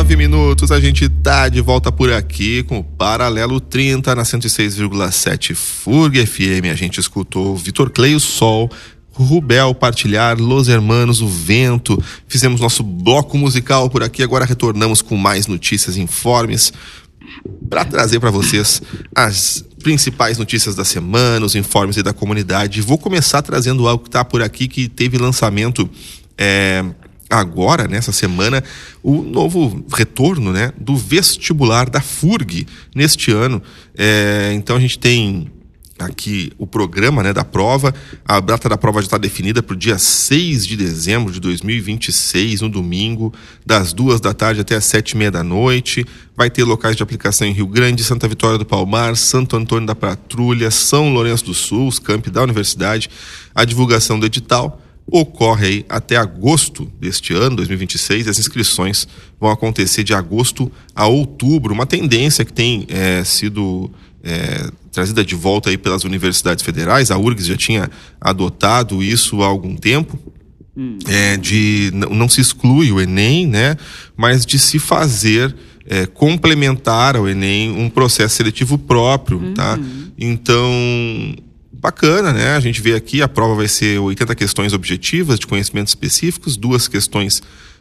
19 minutos, a gente tá de volta por aqui com o Paralelo 30 na 106,7 FURG FM. A gente escutou Vitor Clay, o Sol, Rubel, Partilhar, Los Hermanos, o Vento. Fizemos nosso bloco musical por aqui. Agora retornamos com mais notícias e informes para trazer para vocês as principais notícias da semana, os informes aí da comunidade. Vou começar trazendo algo que tá por aqui, que teve lançamento agora, nessa semana, o novo retorno, né, do vestibular da FURG neste ano. Então a gente tem aqui o programa, né, da prova. A data da prova já está definida para o dia 6 de dezembro de 2026, no domingo, das 2 da tarde até as 7h30 da noite. Vai ter locais de aplicação em Rio Grande, Santa Vitória do Palmar, Santo Antônio da Patrulha, São Lourenço do Sul, os campi da universidade. A divulgação do edital ocorre aí até agosto deste ano, 2026. As inscrições vão acontecer de agosto a outubro, uma tendência que tem sido trazida de volta aí pelas universidades federais. A URGS já tinha adotado isso há algum tempo, de não se exclui o Enem, né, mas de se fazer complementar ao Enem um processo seletivo próprio, tá? Então, bacana, né? A gente vê aqui, a prova vai ser 80 questões objetivas de conhecimentos específicos, 2 questões